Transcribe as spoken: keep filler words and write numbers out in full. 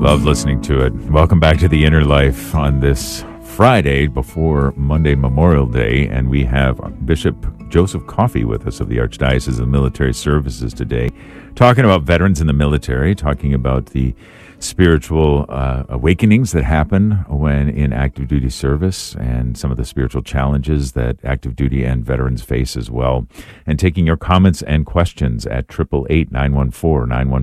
love listening to it. Welcome back to The Inner Life on this Friday before Monday Memorial Day, and we have Bishop Joseph Coffey with us of the Archdiocese of Military Services today, talking about veterans in the military, talking about the spiritual uh, awakenings that happen when in active duty service and some of the spiritual challenges that active duty and veterans face as well, and taking your comments and questions at eight eight eight, nine one four, nine one